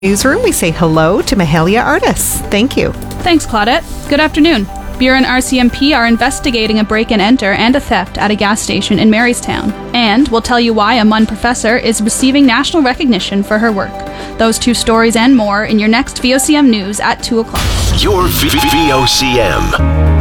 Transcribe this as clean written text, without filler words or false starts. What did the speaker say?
Newsroom, we say hello to Mahalia Artis. Thank you. Thanks, Claudette. Good afternoon. Buren RCMP are investigating a break-and-enter and a theft at a gas station in Marystown. And we'll tell you why a MUN professor is receiving national recognition for her work. Those two stories and more in your next VOCM News at 2 o'clock. Your VOCM.